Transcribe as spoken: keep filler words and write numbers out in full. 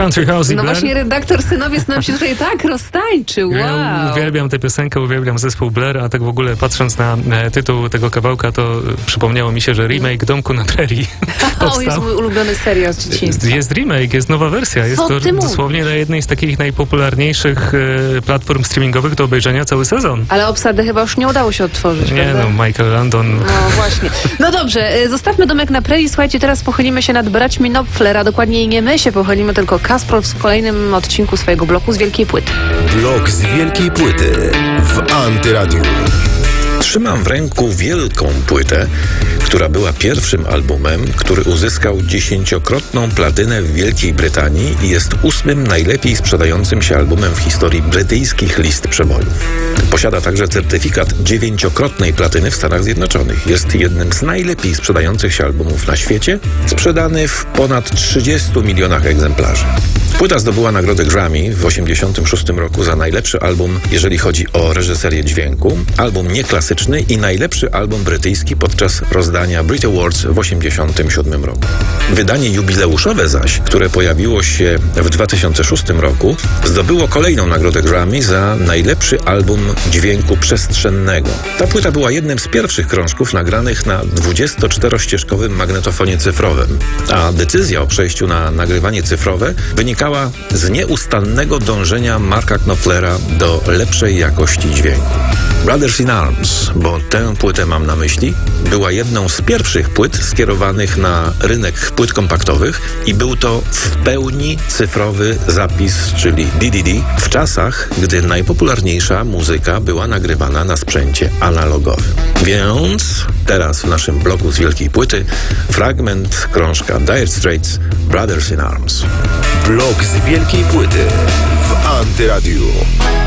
Country House i No Blair. właśnie redaktor Synowiec nam się tutaj tak roztańczył. Wow. Ja uwielbiam tę piosenkę, uwielbiam zespół Blair, a tak w ogóle patrząc na e, tytuł tego kawałka, to e, przypomniało mi się, że remake Domku na Prairie O, jest mój ulubiony serial z dzieciństwa. Jest remake, jest nowa wersja. Jest Co to ty dosłownie mówisz? na jednej z takich najpopularniejszych e, platform streamingowych do obejrzenia cały sezon. Ale obsadę chyba już nie udało się odtworzyć, Nie prawda? no, Michael Landon. No właśnie. No dobrze, y, zostawmy Domek na Prairie. Słuchajcie, teraz pochylimy się nad braćmi Knopfler, a dokładniej nie my się pochylimy, tylko Kasprow w kolejnym odcinku swojego bloku z Wielkiej Płyty. Blok z Wielkiej Płyty w Antyradiu. Trzymam w ręku wielką płytę, która była pierwszym albumem, który uzyskał dziesięciokrotną platynę w Wielkiej Brytanii i jest ósmym najlepiej sprzedającym się albumem w historii brytyjskich list przebojów. Posiada także certyfikat dziewięciokrotnej platyny w Stanach Zjednoczonych. Jest jednym z najlepiej sprzedających się albumów na świecie, sprzedany w ponad trzydziestu milionach egzemplarzy. Płyta zdobyła nagrodę Grammy w osiemdziesiątym szóstym roku za najlepszy album, jeżeli chodzi o reżyserię dźwięku, album nieklasyczny i najlepszy album brytyjski podczas rozdania Brit Awards w osiemdziesiątym siódmym roku. Wydanie jubileuszowe zaś, które pojawiło się w dwa tysiące szóstym roku, zdobyło kolejną nagrodę Grammy za najlepszy album dźwięku przestrzennego. Ta płyta była jednym z pierwszych krążków nagranych na dwudziestoczterościeżkowym magnetofonie cyfrowym, a decyzja o przejściu na nagrywanie cyfrowe wynikała z nieustannego dążenia Marka Knopflera do lepszej jakości dźwięku. Brothers in Arms, bo tę płytę mam na myśli, była jedną z pierwszych płyt skierowanych na rynek płyt kompaktowych i był to w pełni cyfrowy zapis, czyli D D D, w czasach, gdy najpopularniejsza muzyka była nagrywana na sprzęcie analogowym. Więc teraz w naszym bloku z Wielkiej Płyty fragment krążka Dire Straits Brothers in Arms. Blok z Wielkiej Płyty w Antyradiu.